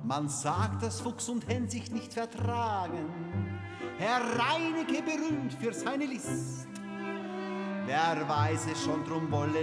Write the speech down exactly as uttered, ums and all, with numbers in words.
Man sagt, dass Fuchs und Hen sich nicht vertragen. Herr Reineke berühmt für seine List. Wer weiß es schon, drum wolle